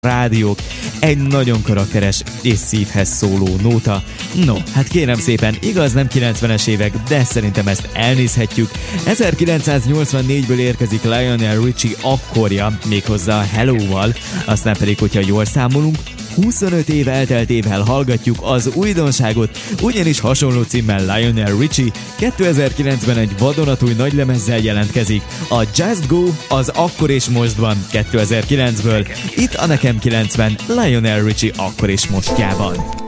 rádiók, egy nagyon karakteres és szívhez szóló nóta. No, hát kérem szépen, igaz nem 90-es évek, de szerintem ezt elnézhetjük. 1984-ből érkezik Lionel Richie akkorja, méghozzá Hello-val, aztán pedig, hogyha jól számolunk, 25 év elteltével hallgatjuk az újdonságot, ugyanis hasonló címmel Lionel Richie 2009-ben egy vadonatúj nagylemezzel jelentkezik. A Just Go az Akkor és Mostban 2009-ből, itt a Nekem 90 Lionel Richie Akkor és Mostjában.